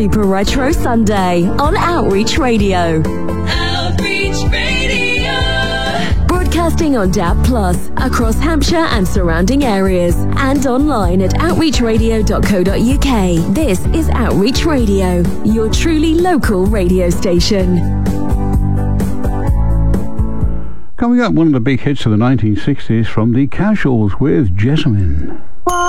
Super Retro Sunday on Outreach Radio. Outreach Radio. Broadcasting on DAB Plus across Hampshire and surrounding areas and online at outreachradio.co.uk. This is Outreach Radio, your truly local radio station. Coming up, one of the big hits of the 1960s from the Casuals with Jessamine.